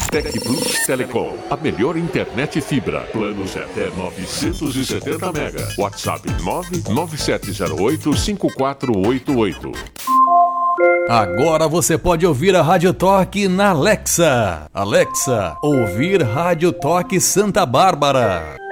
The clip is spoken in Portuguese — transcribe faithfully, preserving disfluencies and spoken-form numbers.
Tec Plus Telecom, a melhor internet fibra. Planos até novecentos e setenta mega. WhatsApp nove nove sete zero oito cinco quatro oito oito. Agora você pode ouvir a Rádio Toque na Alexa. Alexa, ouvir Rádio Toque Santa Bárbara.